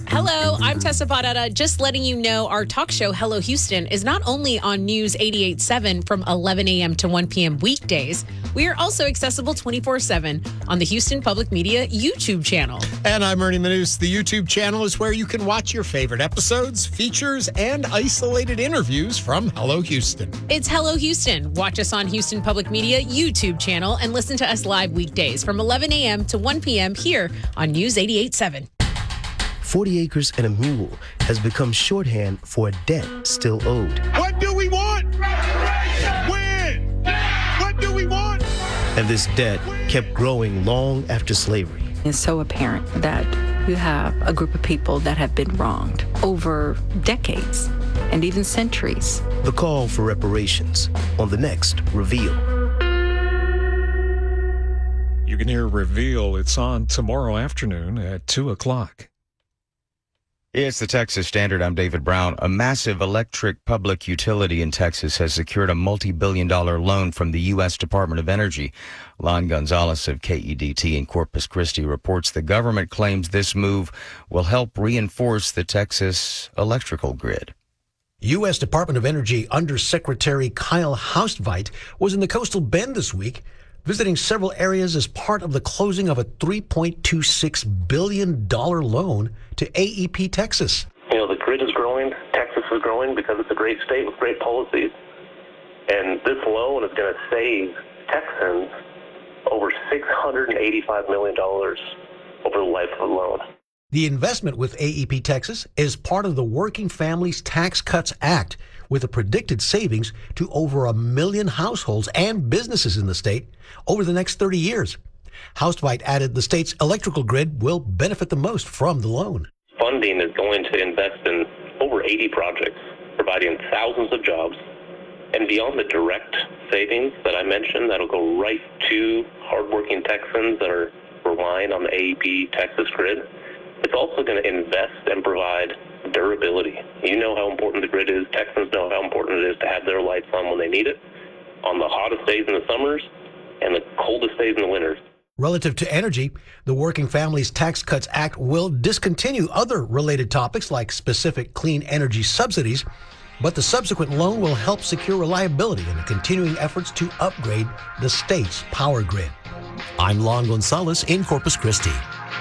Hello, I'm Tessa Barrera. Just letting you know our talk show, Hello Houston, is not only on News 88.7 from 11 a.m. to 1 p.m. weekdays, we are also accessible 24/7 on the Houston Public Media YouTube channel. And I'm Ernie Manous. The YouTube channel is where you can watch your favorite episodes, features, and isolated interviews from Hello Houston. It's Hello Houston. Watch us on Houston Public Media YouTube channel and listen to us live weekdays from 11 a.m. to 1 p.m. here on News 88.7. 40 acres and a mule has become shorthand for a debt still owed. What do we want? When? What do we want? And this debt kept growing long after slavery. It's so apparent that you have a group of people that have been wronged over decades and even centuries. The call for reparations on the next Reveal. You can hear Reveal. It's on tomorrow afternoon at 2 o'clock. It's the Texas Standard. I'm David Brown. A massive electric public utility in Texas has secured a multi-billion-dollar loan from the U.S. Department of Energy. Lon Gonzalez of KEDT in Corpus Christi reports the government claims this move will help reinforce the Texas electrical grid. U.S. Department of Energy Undersecretary Kyle Haustveit was in the Coastal Bend this week, visiting several areas as part of the closing of a $3.26 billion loan to AEP Texas. You know, the grid is growing, Texas is growing because it's a great state with great policies. And this loan is going to save Texans over $685 million over the life of the loan. The investment with AEP Texas is part of the Working Families Tax Cuts Act, with a predicted savings to over 1 million households and businesses in the state over the next 30 years. Haustveit added the state's electrical grid will benefit the most from the loan. Funding is going to invest in over 80 projects, providing thousands of jobs. And beyond the direct savings that I mentioned, that'll go right to hardworking Texans that are relying on the AEP Texas grid, it's also going to invest and provide durability. You know how important the grid is. Texans know how important it is to have their lights on when they need it, on the hottest days in the summers and the coldest days in the winters. Relative to energy, the Working Families Tax Cuts Act will discontinue other related topics like specific clean energy subsidies, but the subsequent loan will help secure reliability in the continuing efforts to upgrade the state's power grid. I'm Lon Gonzalez in Corpus Christi.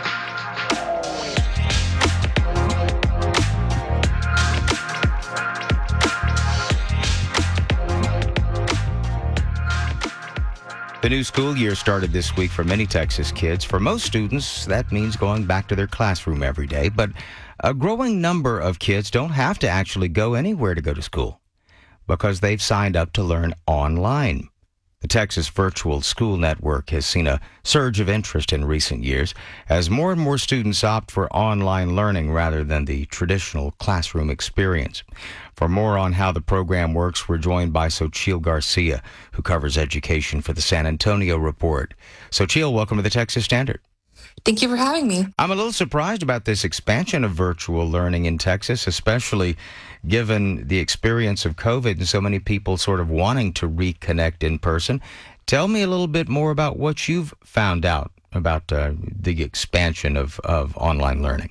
The new school year started this week for many Texas kids. For most students, that means going back to their classroom every day. But a growing number of kids don't have to actually go anywhere to go to school because they've signed up to learn online. The Texas Virtual School Network has seen a surge of interest in recent years as more and more students opt for online learning rather than the traditional classroom experience. For more on how the program works, we're joined by Xochitl Garcia, who covers education for the San Antonio Report. Xochitl, welcome to the Texas Standard. Thank you for having me. I'm a little surprised about this expansion of virtual learning in Texas, especially given the experience of COVID and so many people sort of wanting to reconnect in person. Tell me a little bit more about what you've found out about the expansion of online learning.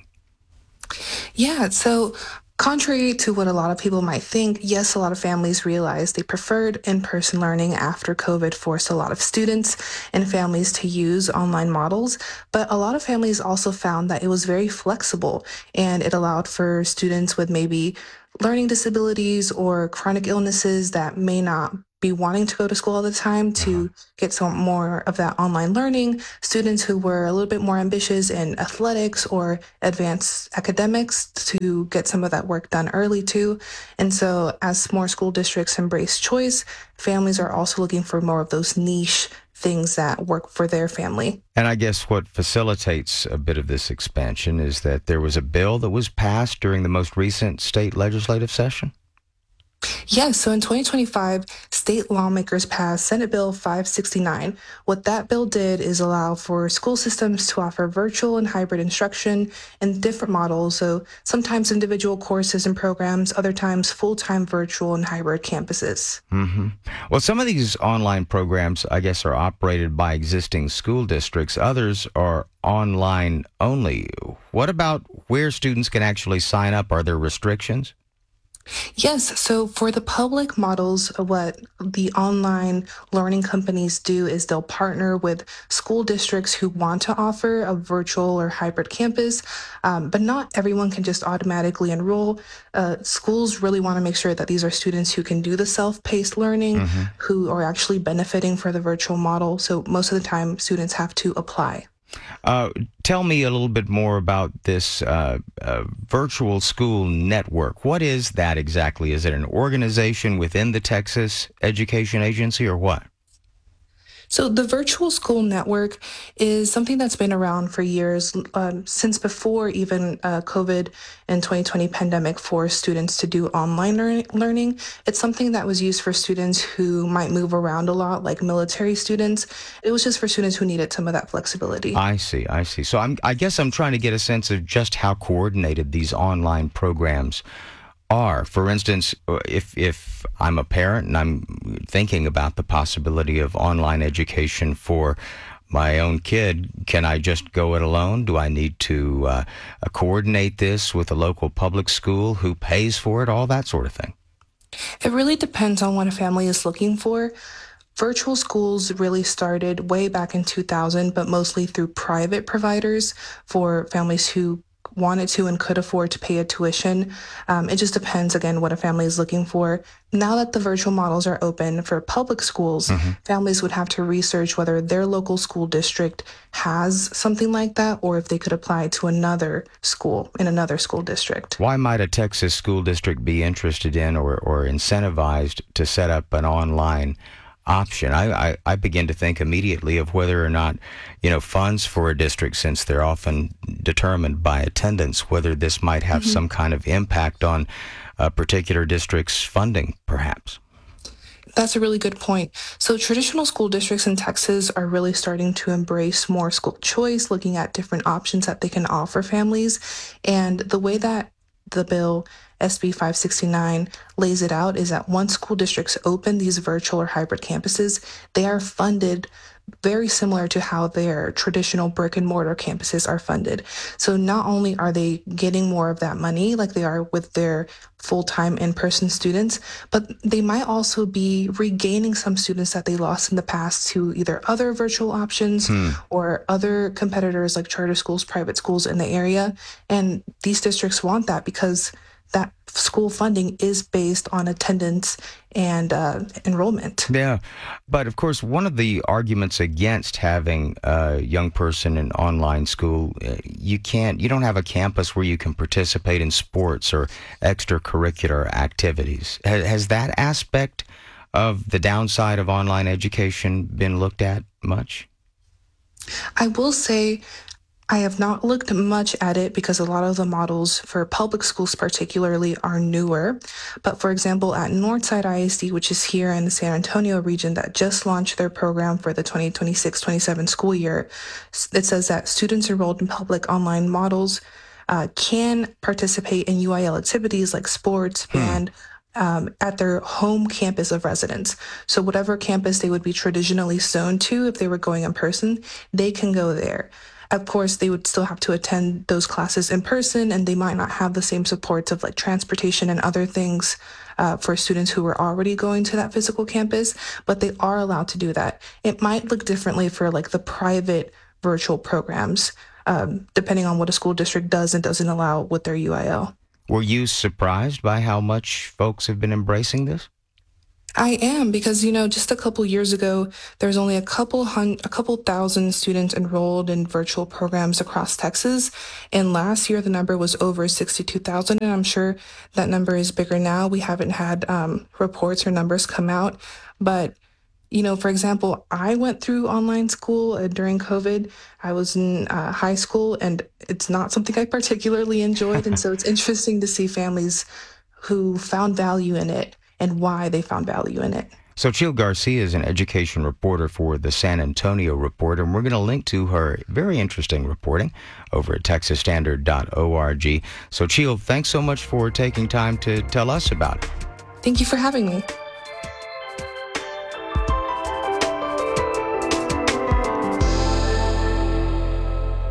Yeah, so contrary to what a lot of people might think, yes, a lot of families realized they preferred in-person learning after COVID forced a lot of students and families to use online models. But a lot of families also found that it was very flexible and it allowed for students with maybe learning disabilities or chronic illnesses that may not be wanting to go to school all the time to get some more of that online learning. Students who were a little bit more ambitious in athletics or advanced academics to get some of that work done early too. And so as more school districts embrace choice, families are also looking for more of those niche things that work for their family. And I guess what facilitates a bit of this expansion is that there was a bill that was passed during the most recent state legislative session. Yes, so in 2025, state lawmakers passed Senate Bill 569. What that bill did is allow for school systems to offer virtual and hybrid instruction in different models. So sometimes individual courses and programs, other times full-time virtual and hybrid campuses. Mm-hmm. Well, some of these online programs, I guess, are operated by existing school districts. Others are online only. What about where students can actually sign up? Are there restrictions? Yes. So for the public models, what the online learning companies do is they'll partner with school districts who want to offer a virtual or hybrid campus, but not everyone can just automatically enroll. Schools really want to make sure that these are students who can do the self-paced learning, who are actually benefiting for the virtual model. So most of the time, students have to apply. Tell me a little bit more about this virtual school network. What is that exactly? Is it an organization within the Texas Education Agency or what? So the virtual school network is something that's been around for years, since before even COVID and 2020 pandemic forced students to do online learning. It's something that was used for students who might move around a lot, like military students. It was just for students who needed some of that flexibility. I see. So I guess I'm trying to get a sense of just how coordinated these online programs are. For instance, if I'm a parent and I'm thinking about the possibility of online education for my own kid, can I just go it alone? Do I need to coordinate this with a local public school? Who pays for it? All that sort of thing. It really depends on what a family is looking for. Virtual schools really started way back in 2000, but mostly through private providers for families who wanted to and could afford to pay a tuition. It just depends, again, what a family is looking for. Now that the virtual models are open for public schools, families would have to research whether their local school district has something like that or if they could apply to another school in another school district. Why might a Texas school district be interested in or incentivized to set up an online option? I begin to think immediately of whether or not, funds for a district, since they're often determined by attendance, whether this might have some kind of impact on a particular district's funding, perhaps. That's a really good point. So traditional school districts in Texas are really starting to embrace more school choice, looking at different options that they can offer families. And the way that the bill SB 569 lays it out is that once school districts open these virtual or hybrid campuses, they are funded very similar to how their traditional brick and mortar campuses are funded. So not only are they getting more of that money like they are with their full-time in-person students, but they might also be regaining some students that they lost in the past to either other virtual options or other competitors like charter schools, private schools in the area. And these districts want that because that school funding is based on attendance and enrollment. Yeah, but of course, one of the arguments against having a young person in online school, you don't have a campus where you can participate in sports or extracurricular activities. Has that aspect of the downside of online education been looked at much? I will say I have not looked much at it because a lot of the models for public schools particularly are newer. But for example, at Northside ISD, which is here in the San Antonio region that just launched their program for the 2026-27 school year, it says that students enrolled in public online models can participate in UIL activities like sports, band, at their home campus of residence. So whatever campus they would be traditionally zoned to if they were going in person, they can go there. Of course, they would still have to attend those classes in person, and they might not have the same supports of like transportation and other things for students who were already going to that physical campus, but they are allowed to do that. It might look differently for like the private virtual programs, depending on what a school district does and doesn't allow with their UIL. Were you surprised by how much folks have been embracing this? I am, because, just a couple years ago, there was only a couple thousand students enrolled in virtual programs across Texas. And last year, the number was over 62,000. And I'm sure that number is bigger now. We haven't had reports or numbers come out. But, for example, I went through online school during COVID. I was in high school, and it's not something I particularly enjoyed. And so it's interesting to see families who found value in it and why they found value in it. Xochitl Garcia is an education reporter for the San Antonio Report, and we're going to link to her very interesting reporting over at texasstandard.org. Xochitl, thanks so much for taking time to tell us about it. Thank you for having me.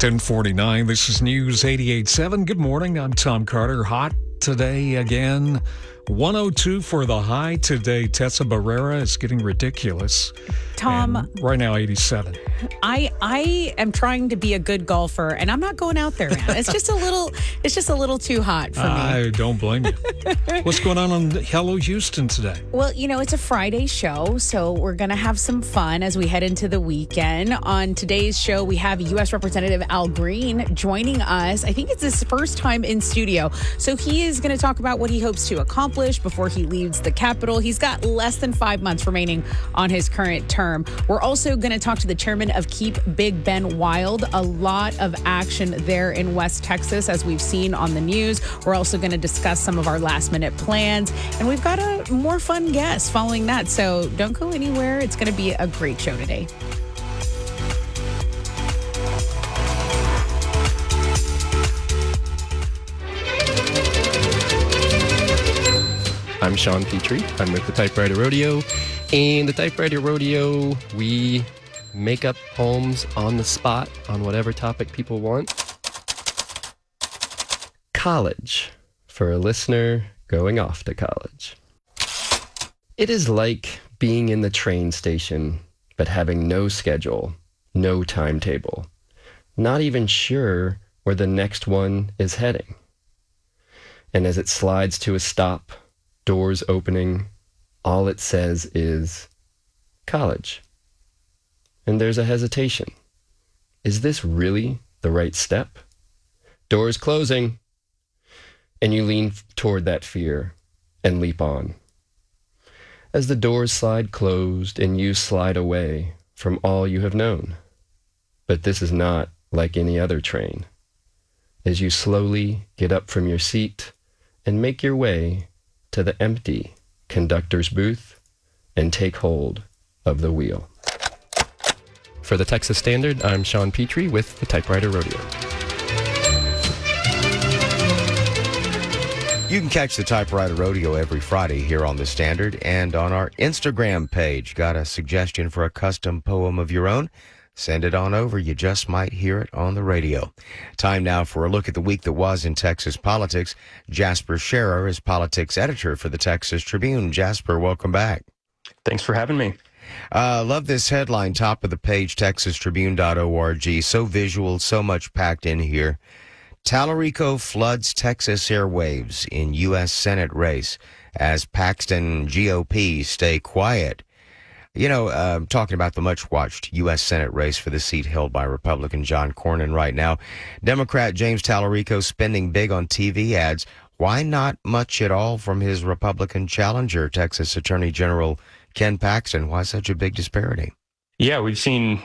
10:49. This is News 88.7. Good morning. I'm Tom Carter. Hot today again. 102 for the high today. Tessa Barrera is getting ridiculous. Tom, and right now 87. I am trying to be a good golfer, and I'm not going out there, man. It's just a little too hot for me. I don't blame you. What's going on Hello Houston today? Well, it's a Friday show, so we're going to have some fun as we head into the weekend. On today's show, we have U.S. Representative Al Green joining us. I think it's his first time in studio, so he is going to talk about what he hopes to accomplish before he leaves the Capitol. He's got less than 5 months remaining on his current term. We're also going to talk to the chairman of Keep Big Ben Wild. A lot of action there in West Texas, as we've seen on the news. We're also going to discuss some of our last-minute plans, and we've got a more fun guest following that, so don't go anywhere. It's going to be a great show today. I'm Sean Petrie. I'm with the Typewriter Rodeo. In the Typewriter Rodeo, we make up poems on the spot on whatever topic people want. College, for a listener going off to college. It is like being in the train station, but having no schedule, no timetable, not even sure where the next one is heading. And as it slides to a stop, doors opening, all it says is college. And there's a hesitation. Is this really the right step? Doors closing. And you lean toward that fear and leap on. As the doors slide closed and you slide away from all you have known. But this is not like any other train. As you slowly get up from your seat and make your way to the empty conductor's booth and take hold of the wheel. For the Texas Standard, I'm Sean Petrie with the Typewriter Rodeo. You can catch the Typewriter Rodeo every Friday here on the Standard and on our Instagram page. Got a suggestion for a custom poem of your own? Send it on over. You just might hear it on the radio. Time now for a look at the week that was in Texas politics. Jasper Scherer is politics editor for the Texas Tribune. Jasper, welcome back. Thanks for having me. Love this headline, top of the page, texastribune.org. So visual, so much packed in here. Tallarico floods Texas airwaves in U.S. Senate race as Paxton GOP stay quiet. Talking about the much-watched U.S. Senate race for the seat held by Republican John Cornyn right now. Democrat James Tallarico spending big on TV ads. Why not much at all from his Republican challenger, Texas Attorney General Ken Paxton? Why such a big disparity? Yeah, we've seen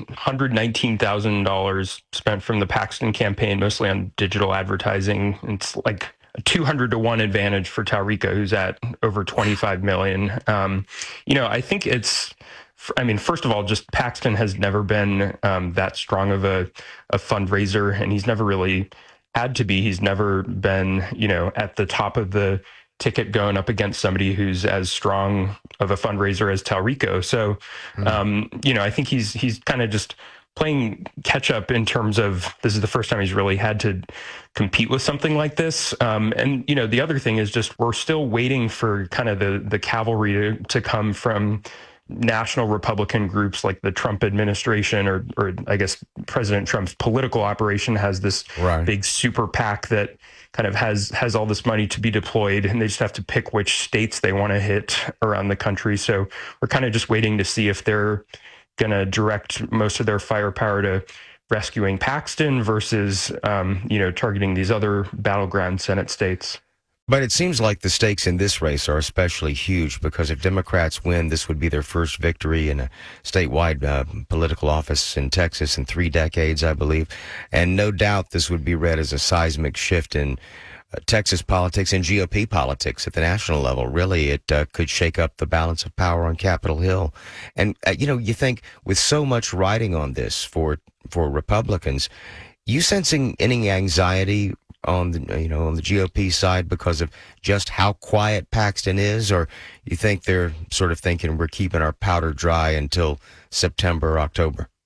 $119,000 spent from the Paxton campaign, mostly on digital advertising. It's like a 200-to-1 advantage for Tallarico, who's at over 25 million. I think first of all, just Paxton has never been that strong of a fundraiser, and he's never really had to be. He's never been, at the top of the ticket going up against somebody who's as strong of a fundraiser as Tallarico. So, I think he's kind of just playing catch up in terms of this is the first time he's really had to compete with something like this. And the other thing is just we're still waiting for kind of the cavalry to come from national Republican groups like the Trump administration or I guess President Trump's political operation has this big super PAC that kind of has all this money to be deployed, and they just have to pick which states they want to hit around the country. So we're kind of just waiting to see if they're going to direct most of their firepower to rescuing Paxton versus, targeting these other battleground Senate states. But it seems like the stakes in this race are especially huge because if Democrats win, this would be their first victory in a statewide political office in Texas in 3 decades, I believe. And no doubt this would be read as a seismic shift in Texas politics and GOP politics at the national level. Really, it could shake up the balance of power on Capitol Hill. And, you think with so much riding on this for Republicans, you sensing any anxiety on the GOP side because of just how quiet Paxton is, or you think they're sort of thinking we're keeping our powder dry until September, October?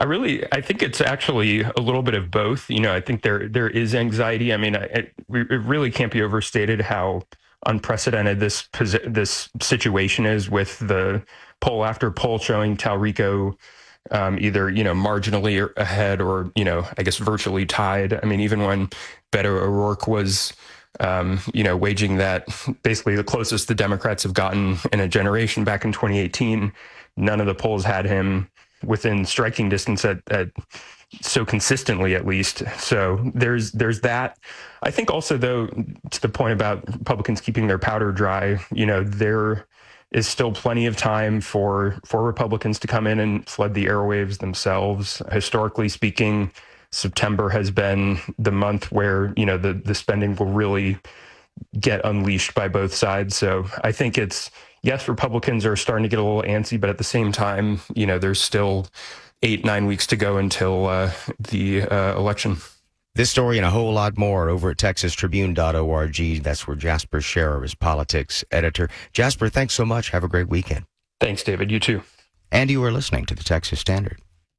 I think it's actually a little bit of both. I think there is anxiety. I mean, it really can't be overstated how unprecedented this situation is, with the poll after poll showing Talrico either, marginally ahead or, I guess virtually tied. I mean, even when Beto O'Rourke was, waging that, basically the closest the Democrats have gotten in a generation back in 2018, none of the polls had him within striking distance at so consistently, at least. So there's that. I think also, though, to the point about Republicans keeping their powder dry, there is still plenty of time for Republicans to come in and flood the airwaves themselves. Historically speaking, September has been the month where, the spending will really get unleashed by both sides. So I think yes, Republicans are starting to get a little antsy, but at the same time, there's still 8-9 weeks to go until the election. This story and a whole lot more over at TexasTribune.org. That's where Jasper Scherer is politics editor. Jasper, thanks so much. Have a great weekend. Thanks, David. You too. And you are listening to the Texas Standard.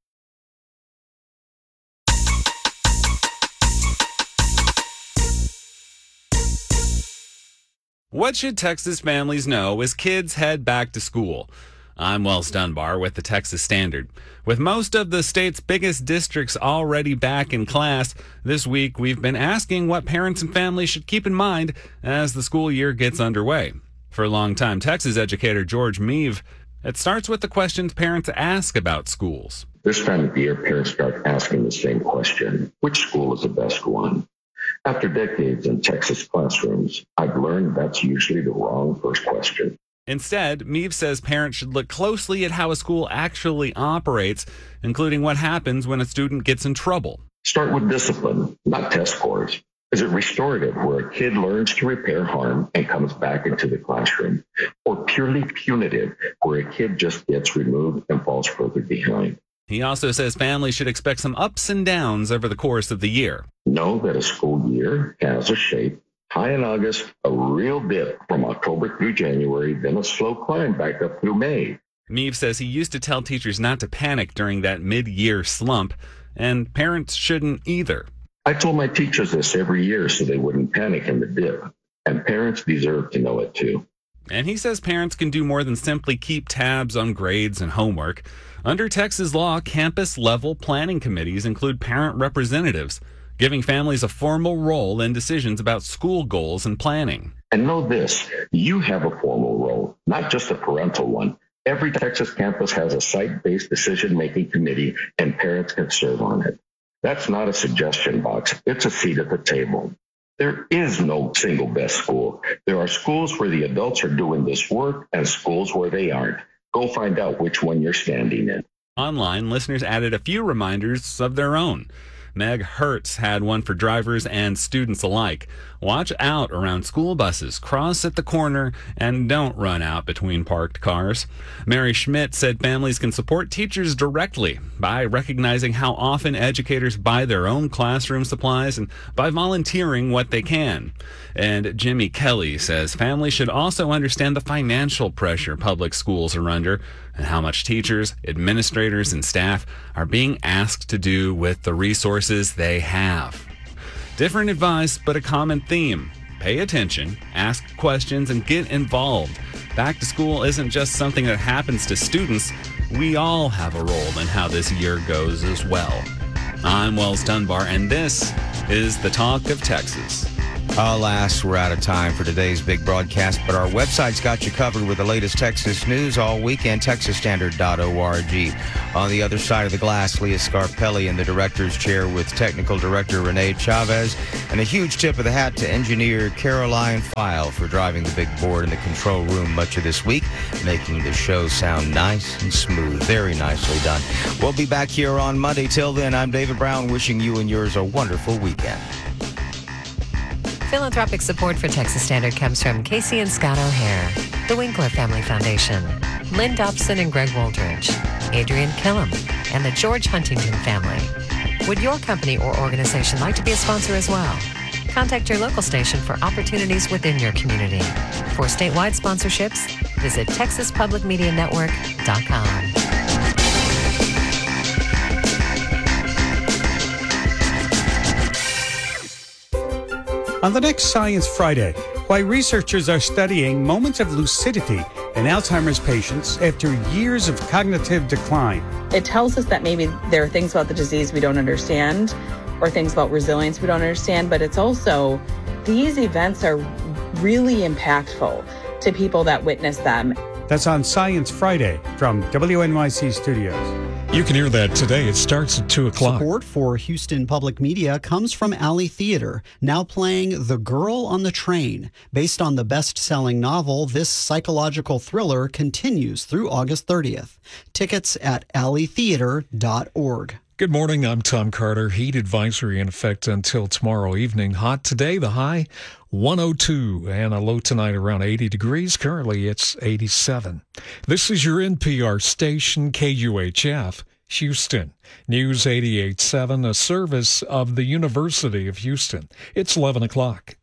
What should Texas families know as kids head back to school? I'm Wells Dunbar with the Texas Standard. With most of the state's biggest districts already back in class, this week we've been asking what parents and families should keep in mind as the school year gets underway. For longtime Texas educator George Meave, it starts with the questions parents ask about schools. This time of year, parents start asking the same question: which school is the best one? After decades in Texas classrooms, I've learned that's usually the wrong first question. Instead, Meave says parents should look closely at how a school actually operates, including what happens when a student gets in trouble. Start with discipline, not test scores. Is it restorative, where a kid learns to repair harm and comes back into the classroom? Or purely punitive, where a kid just gets removed and falls further behind? He also says families should expect some ups and downs over the course of the year. Know that a school year has a shape. High in August, a real dip from October through January, then a slow climb back up through May. Meave says he used to tell teachers not to panic during that mid-year slump, and parents shouldn't either. I told my teachers this every year so they wouldn't panic in the dip, and parents deserve to know it too. And he says parents can do more than simply keep tabs on grades and homework. Under Texas law, campus-level planning committees include parent representatives, giving families a formal role in decisions about school goals and planning. And know this, you have a formal role, not just a parental one. Every Texas campus has a site-based decision-making committee, and parents can serve on it. That's not a suggestion box. It's a seat at the table. There is no single best school. There are schools where the adults are doing this work and schools where they aren't. Go find out which one you're standing in. Online, listeners added a few reminders of their own. Meg Hertz had one for drivers and students alike. Watch out around school buses, cross at the corner, and don't run out between parked cars. Mary Schmidt said families can support teachers directly by recognizing how often educators buy their own classroom supplies and by volunteering what they can. And Jimmy Kelly says families should also understand the financial pressure public schools are under and how much teachers, administrators, and staff are being asked to do with the resources they have. Different advice, but a common theme. Pay attention, ask questions, and get involved. Back to school isn't just something that happens to students. We all have a role in how this year goes as well. I'm Wells Dunbar, and this is the Talk of Texas. Alas, we're out of time for today's big broadcast, but our website's got you covered with the latest Texas news all weekend, TexasStandard.org. On the other side of the glass, Leah Scarpelli in the director's chair with technical director Renee Chavez, and a huge tip of the hat to engineer Caroline File for driving the big board in the control room much of this week, making the show sound nice and smooth. Very nicely done. We'll be back here on Monday. Till then, I'm David Brown, wishing you and yours a wonderful weekend. Philanthropic support for Texas Standard comes from Casey and Scott O'Hare, the Winkler Family Foundation, Lynn Dobson and Greg Woldridge, Adrian Killam, and the George Huntington family. Would your company or organization like to be a sponsor as well? Contact your local station for opportunities within your community. For statewide sponsorships, visit TexasPublicMediaNetwork.com. On the next Science Friday, why researchers are studying moments of lucidity in Alzheimer's patients after years of cognitive decline. It tells us that maybe there are things about the disease we don't understand or things about resilience we don't understand, but it's also these events are really impactful to people that witness them. That's on Science Friday from WNYC Studios. You can hear that today. It starts at 2 o'clock. Support for Houston Public Media comes from Alley Theater, now playing The Girl on the Train. Based on the best-selling novel, this psychological thriller continues through August 30th. Tickets at alleytheater.org. Good morning. I'm Tom Carter. Heat advisory in effect until tomorrow evening. Hot today, the high 102 and a low tonight around 80 degrees. Currently, it's 87. This is your NPR station, KUHF, Houston. News 88.7, a service of the University of Houston. It's 11 o'clock.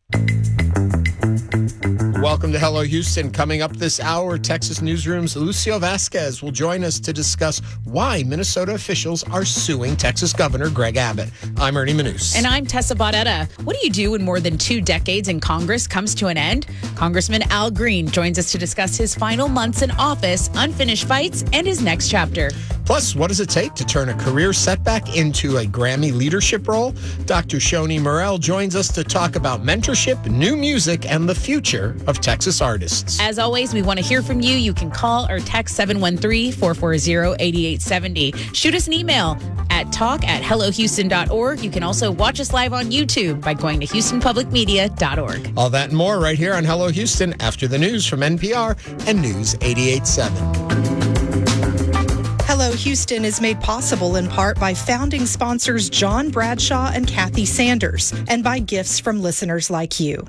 Welcome to Hello Houston. Coming up this hour, Texas Newsroom's Lucio Vasquez will join us to discuss why Minnesota officials are suing Texas Governor Greg Abbott. I'm Ernie Manous. And I'm Tessa Baudetta. What do you do when more than 2 decades in Congress comes to an end? Congressman Al Green joins us to discuss his final months in office, unfinished fights, and his next chapter. Plus, what does it take to turn a career setback into a Grammy leadership role? Dr. Shoni Morell joins us to talk about mentorship, new music, and the future of Texas artists. As always, we want to hear from you. You can call or text 713-440-8870. Shoot us an email at talk@hellohouston.org. You can also watch us live on YouTube by going to houstonpublicmedia.org. All that and more right here on Hello Houston after the news from NPR and News 88.7. Hello Houston is made possible in part by founding sponsors John Bradshaw and Kathy Sanders and by gifts from listeners like you.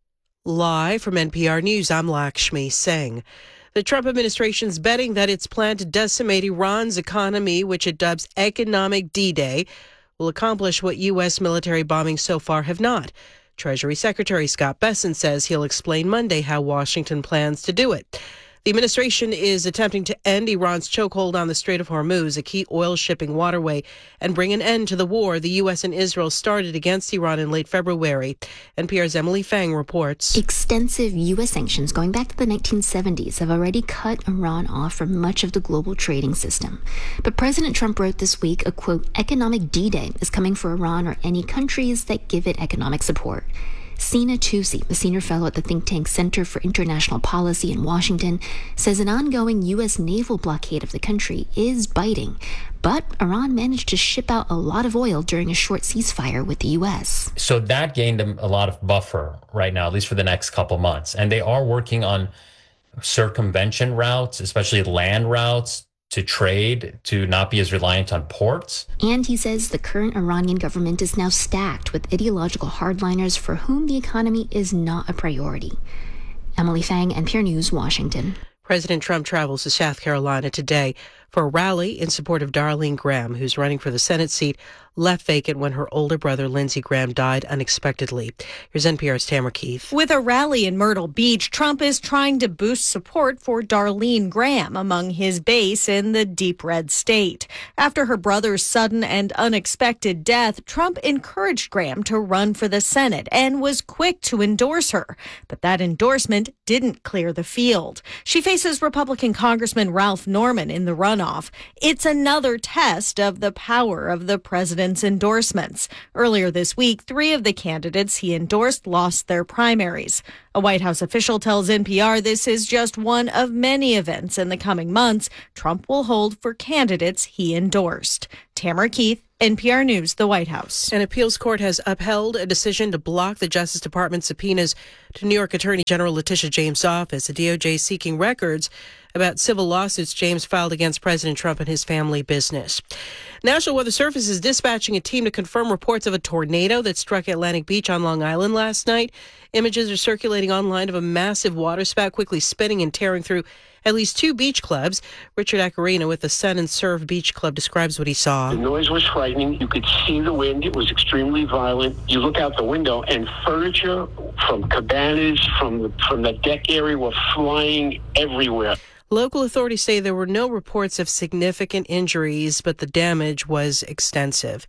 Live from NPR News, I'm Lakshmi Singh. The Trump administration's betting that its plan to decimate Iran's economy, which it dubs Economic D-Day, will accomplish what U.S. military bombings so far have not. Treasury Secretary Scott Bessent says he'll explain Monday how Washington plans to do it. The administration is attempting to end Iran's chokehold on the Strait of Hormuz, a key oil shipping waterway, and bring an end to the war the U.S. and Israel started against Iran in late February. NPR's Emily Fang reports. Extensive U.S. sanctions going back to the 1970s have already cut Iran off from much of the global trading system. But President Trump wrote this week a, quote, economic D-Day is coming for Iran or any countries that give it economic support. Sina Tusi, a senior fellow at the think tank Center for International Policy in Washington, says an ongoing U.S. naval blockade of the country is biting. But Iran managed to ship out a lot of oil during a short ceasefire with the U.S. So that gained them a lot of buffer right now, at least for the next couple months. And they are working on circumvention routes, especially land routes, to trade, to not be as reliant on ports. And he says the current Iranian government is now stacked with ideological hardliners for whom the economy is not a priority. Emily Fang, NPR News, Washington. President Trump travels to South Carolina today for a rally in support of Darlene Graham, who's running for the Senate seat left vacant when her older brother, Lindsey Graham, died unexpectedly. Here's NPR's Tamara Keith. With a rally in Myrtle Beach, Trump is trying to boost support for Darlene Graham among his base in the deep red state. After her brother's sudden and unexpected death, Trump encouraged Graham to run for the Senate and was quick to endorse her. But that endorsement didn't clear the field. She faces Republican Congressman Ralph Norman in the runoff. It's another test of the power of the president's endorsements. Earlier this week, 3 of the candidates he endorsed lost their primaries. A White House official tells NPR this is just one of many events in the coming months Trump will hold for candidates he endorsed. Tamara Keith, NPR News, the White House. An appeals court has upheld a decision to block the Justice Department subpoenas to New York Attorney General Letitia James' office. The DOJ seeking records about civil lawsuits James filed against President Trump and his family business. National Weather Service is dispatching a team to confirm reports of a tornado that struck Atlantic Beach on Long Island last night. Images are circulating online of a massive waterspout quickly spinning and tearing through at least 2 beach clubs. Richard Acarina with the Sun and Surf Beach Club describes what he saw. The noise was frightening. You could see the wind. It was extremely violent. You look out the window and furniture from cabanas, from the deck area were flying everywhere. Local authorities say there were no reports of significant injuries, but the damage was extensive.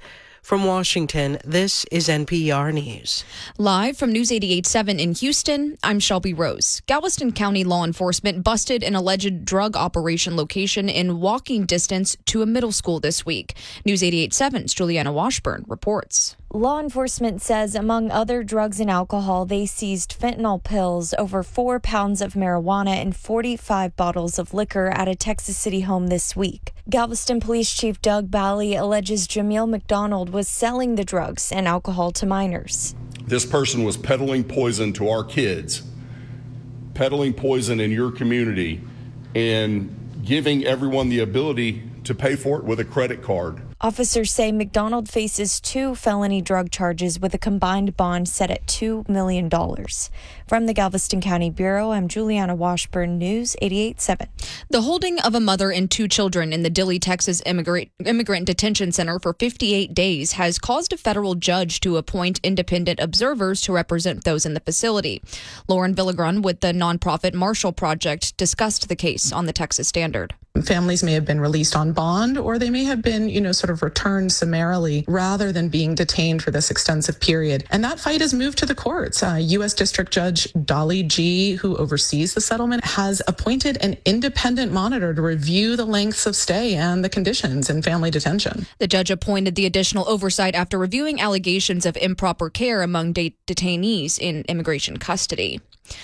From Washington, this is NPR News. Live from News 88.7 in Houston, I'm Shelby Rose. Galveston County law enforcement busted an alleged drug operation location in walking distance to a middle school this week. News 88.7's Juliana Washburn reports. Law enforcement says, among other drugs and alcohol, they seized fentanyl pills, over 4 pounds of marijuana, and 45 bottles of liquor at a Texas City home this week. Galveston Police Chief Doug Bally alleges Jamil McDonald was selling the drugs and alcohol to minors. This person was peddling poison to our kids, peddling poison in your community, and giving everyone the ability to pay for it with a credit card. Officers say McDonald faces 2 felony drug charges with a combined bond set at $2 million. From the Galveston County Bureau, I'm Juliana Washburn, News 88.7. The holding of a mother and 2 children in the Dilley, Texas immigrant detention center for 58 days has caused a federal judge to appoint independent observers to represent those in the facility. Lauren Villagran with the nonprofit Marshall Project discussed the case on the Texas Standard. Families may have been released on bond, or they may have been, sort of returned summarily rather than being detained for this extensive period. And that fight has moved to the courts. U.S. District Judge Dolly G., who oversees the settlement, has appointed an independent monitor to review the lengths of stay and the conditions in family detention. The judge appointed the additional oversight after reviewing allegations of improper care among detainees in immigration custody.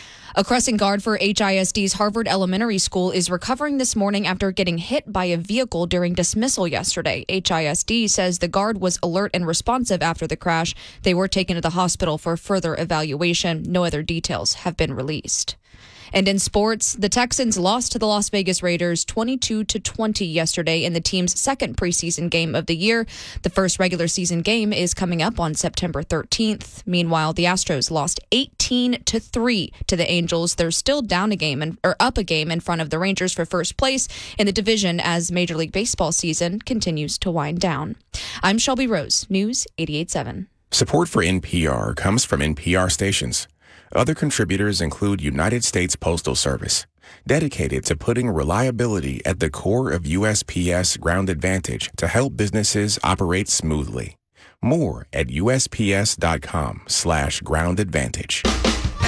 A crossing guard for HISD's Harvard Elementary School is recovering this morning after getting hit by a vehicle during dismissal yesterday. HISD says the guard was alert and responsive after the crash. They were taken to the hospital for further evaluation. No other details have been released. And in sports, the Texans lost to the Las Vegas Raiders 22-20 yesterday in the team's second preseason game of the year. The first regular season game is coming up on September 13th. Meanwhile, the Astros lost 18-3 to the Angels. They're still down a game up a game in front of the Rangers for first place in the division as Major League Baseball season continues to wind down. I'm Shelby Rose, News 88.7. Support for NPR comes from NPR stations. Other contributors include United States Postal Service, dedicated to putting reliability at the core of USPS Ground Advantage to help businesses operate smoothly. More at USPS.com/groundadvantage.